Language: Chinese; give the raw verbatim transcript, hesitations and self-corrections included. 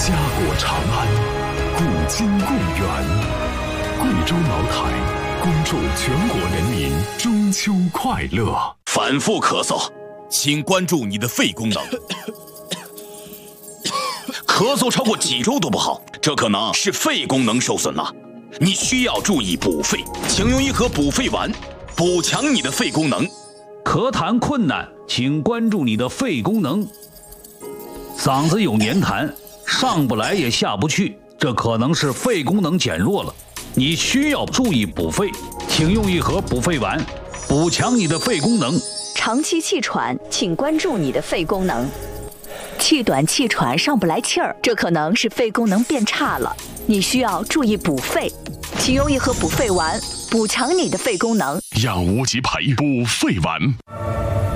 家国长安，古今共源。贵州茅台，恭祝全国人民中秋快乐。 反复咳嗽，请关注你的肺功能。咳嗽超过几周都不好，这可能是肺功能受损了。你需要注意补肺，请用一盒补肺丸，补强你的肺功能。 咳痰困难，请关注你的肺功能。嗓子有黏痰，上不来也下不去，这可能是肺功能减弱了。你需要注意补肺，请用一盒补肺丸，补强你的肺功能。 长期气喘，请关注你的肺功能。气短气喘上不来气儿，这可能是肺功能变差了，你需要注意补肺，请用一盒补肺丸，补强你的肺功能。 让无极牌补肺丸。